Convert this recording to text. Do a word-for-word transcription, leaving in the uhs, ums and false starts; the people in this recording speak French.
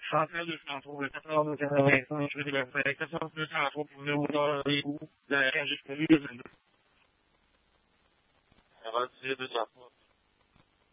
Chantal de Chanteau, le quatorze de quatre-vingt-cinq, rue de la Fête, quatorze de Chanteau, pour venir vous donner rendez-vous dans la cage de deux mille deux. Ça va tirer de sa porte.